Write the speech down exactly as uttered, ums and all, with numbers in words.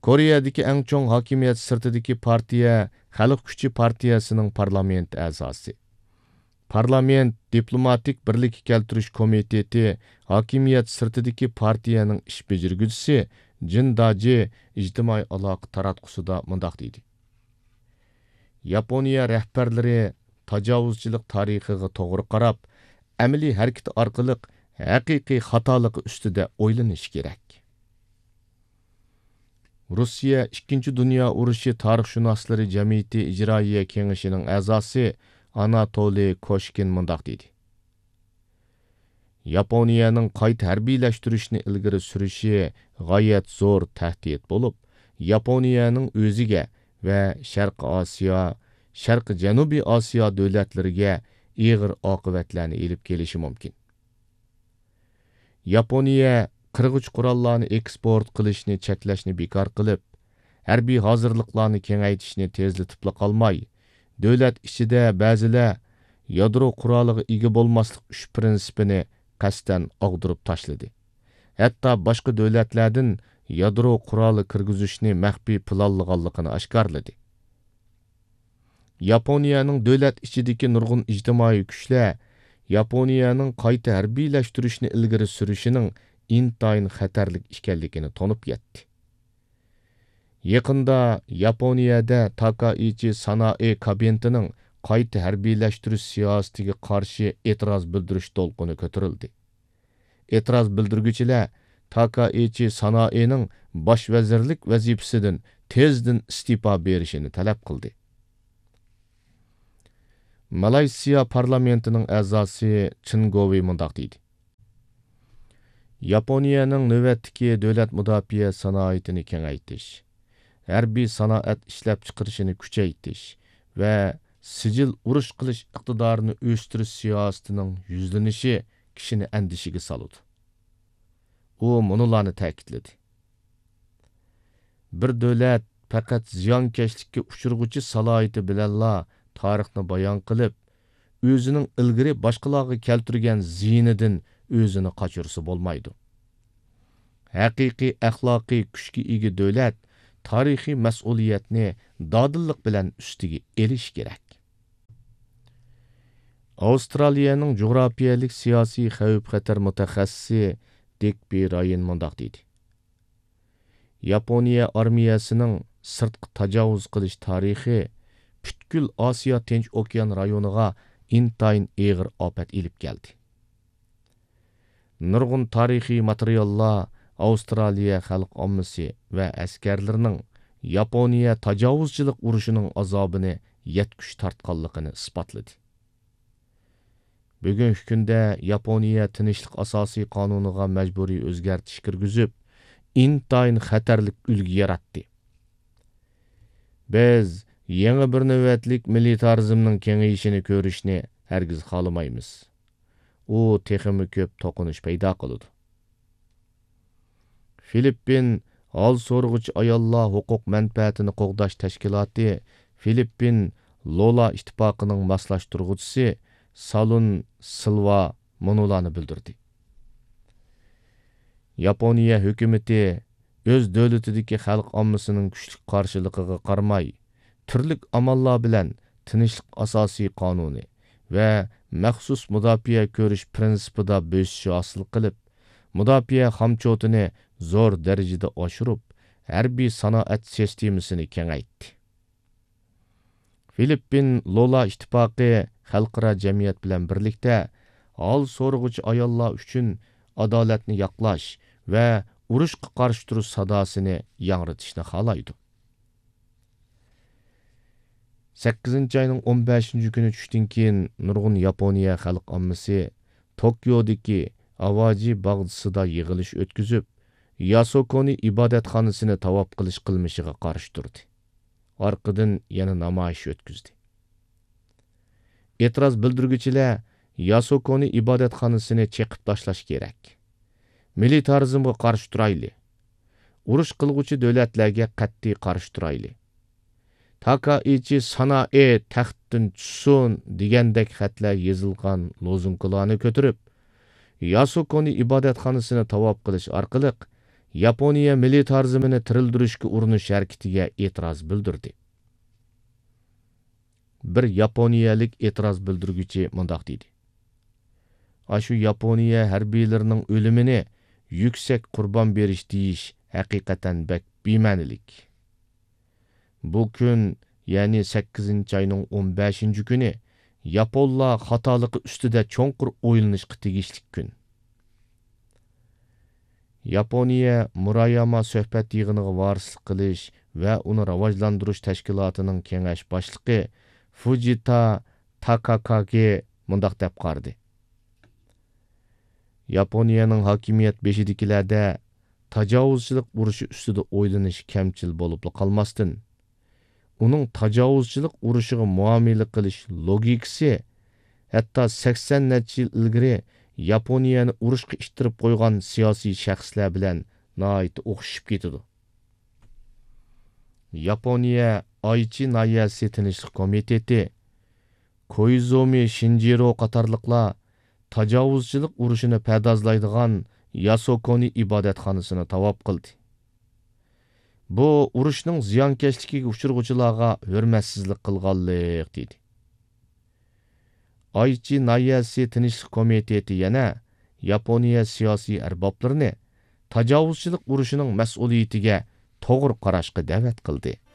Koreyadagi eng chong hokimiyat sirtidagi partiya Xalq kuchi partiyasining parlament a'zosi. Parlament diplomatik birlik keltirish komiteti hokimiyat sirtidagi partiyaning ish bejirgüchisi Jin Daji ijtimoiy aloqa taratqusida mundaq deydi. Yaponiya rahbarlari tajovuzchilik tarixiga to'g'ri qarab, amaliy harakat orqali haqiqiy xatoligi ustida o'ylanish kerak. Rossiya ikkinchi Dunyo urushi tarixshunoslari jamiyati ijroiya kengashining a'zosi Anatoliy Koshkin mundaq deydi. Yaponiyaning qayta harbiylaştirishni ilgari surishi g'oyat zo'r tahdid bo'lib, Yaponiyaning o'ziga va Sharq Osiyo, Sharq Janubiy Osiyo davlatlariga ig'ir oqibatlarni elib kelishi mumkin. Yaponiya qirg'ich qurollarni eksport qilishni cheklashni bekor qilib, harbiy hozirliklarni kengaytishni tezlatib qolmay, davlat ichida ba'zilar yadro quroliga ega bo'lmaslik uch prinsipini qasdan og'dirib tashladi. Hatto boshqa davlatlardan yadro quroli kirgizishni maxfiy planlaganligini oshkorladi. Yaponiyaning davlat ichidagi nurg'un ijtimoiy kuchlar Yaponiyaning qayta harbiylashtirishni ilgari surishining intayin xatarlik ekanligini tonib yetdi. Yaqinda Yaponiyada Takaichi Sanae kabinetining qayta harbiylashtirish siyosatiga qarshi e'tiroz bildirish to'lqini ko'tarildi. E'tiroz bildirguchilar Takaichi Sanaening bosh vazirlik vazifasidan tezdan istifa berishini talab qildi. Malayziya parlamentining a'zosi Chingovi mundaq deydi. Yaponiyaning navbatdagi davlat mudofaa sanoatini kengaytirish, harbiy sanoat ishlab chiqarishini kuchaytirish va sijil urush qilish iqtidorini o'stirish siyosatining yuzlanishi kishini andishiga soladi. U munolarni ta'kidladi. Bir davlat faqat ziyonkashlikka uchirg'uchi salohiyati bilanla tarixni bayon qilib, o'zining ilgari boshqalarga keltirgan ziynidan o'zini qochirsa bo'lmaydi. Haqiqiy axloqiy kuchga ega davlat tarixiy mas'uliyatni dodillik bilan ustiga elish kerak. Avstraliyaning jug'rofiyalik siyosiy xavf-xatar mutaxassisi Digby Ryan mundaq deydi. Yaponiya armiyasining sirtqi tajovuz qilish tarixi butkul Osiyo Tinch okean rayoniga intayin og'ir ofat elib keldi. Nurg'un tarixiy materiallar Avstraliya xalq ommasi va askarlarining Yaponiya tajovuzchilik urushining azobini yetkush tartqanligini isbotladi. Bugungi kunda Yaponiya tinchlik asosiy qonuniga majburiy o'zgartish kirgizib, intayin xatarlik ulgi yaratdi. Biz yangi bir navbatlik militarizmning kengayishini ko'rishni hargiz xohlamaymiz. U texmi ko'p to'qinish paydo qiladi. Filippin hol so'rg'uchi ayollar huquq manfaatini qo'g'dash tashkiloti Filippin Lola ittifoqining moslashtiruvchisi Salun Silva munolarni bildirdi. Yaponiya hukumati o'z davlatidagi xalq ommasining kuchli qarshiligiga qaramay, turli amallar bilan tinchlik asosiy qonuni va maxsus mudofaa ko'rish prinsipida bo'sish hosil qilib, mudofaa xomchotini zo'r darajada oshirib, harbiy sanoat sistemasini kengaytdi. Filippin Lola ittifoqi xalqaro jamiyat bilan birlikda hol so'rg'uchi ayollar uchun adolatni yoqlash va urushga qarshi turish sadosini yangritishni xohlaydi. sakkizinchi oyning o'n beshinchi kuni tushdan keyin nurg'un Yaponiya xalq ommasi Tokyodagi Avaji bog'chisida yig'ilish o'tkazib, Yasukuni ibodatxonasini tavob qilish qilmishiga qarshi turdi. Orqadan yana namoyish o'tkazdi. E'tiroz bildirguchilar Yasukuni ibodatxonasini cheqib tashlash kerak. Militarizmga qarshi turayli. Urush qilg'uchi davlatlarga qat'iy qarshi turayli. Takaichi Sanae taxtdan tushsin degandek xatlar yozilgan lozunkalarni ko'tarib, Yasukuni ibodatxonasini tavob qilish orqali Yaponiya militarizmini tirildirishga urinish harakatiga e'tiroz bildirdi. Bir yaponiyalik e'tiroz bildirgüchi mundaq dedi. Aşu Yaponiya harbiylarining o'limini yuksak qurbon berish deyish haqiqatan bek bema'nilik. Bu kun, ya'ni sakkizinchi ayning o'n beshinchi kuni, Yaponlar xatoligi ustida cho'nqur o'ylanishga tegishli kun. Yaponiya Murayama suhbat yig'iniga varislik qilish va uni rivojlantirish tashkilotining kengash boshlig'i Fujita Takakage mundaq deb qardi. Yaponiyaning hokimiyat beshidikilarda tajovuzchilik urushi ustida o'ylanish kamchil bo'lib qolmasdan, uning tajovuzchilik urushiga muomala qilish logikasi hatto sakson necha yil ilgari Yaponiyani urushga ishtirib qo'ygan siyosiy shaxslar bilan nihoyat o'xshashib ketadi. Yaponiya Aichi Nayasi Tinchlik komiteti, Koizumi Shinjiro qatorliqlar tajovuzchilik urushini pardozlaydigan Yasokoni ibodatxonasini tavob qildi. Bu urushning ziyonkashligiga uchirg'uvchilarga hurmatsizlik qilganlik dedi. Aichi Nayasi Tinchlik komiteti yana Yaponiya siyosiy arboblarini tajovuzchilik urushining mas'uliyatiga to'g'ri qarashga da'vat qildi.